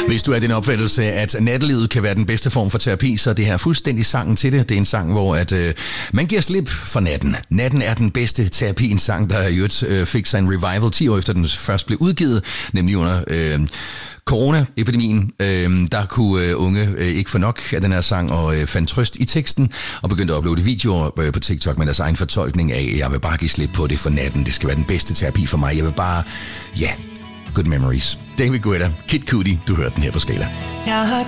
Hvis du er den opfattelse, at nattelivet kan være den bedste form for terapi, så er det her fuldstændig sangen til det. Det er en sang, hvor at, man giver slip for natten. Natten er den bedste terapi. En sang, der i øvrigt fik sig en revival 10 år efter den først blev udgivet, nemlig under corona-epidemien. Der kunne unge ikke få nok af den her sang og fandt trøst i teksten og begyndte at uploade videoer på TikTok med deres egen fortolkning af, jeg vil bare give slip på det for natten. Det skal være den bedste terapi for mig. Jeg vil bare, good memories. David Guetta, Kid Cudi, du hørte den her på Skala. Jeg har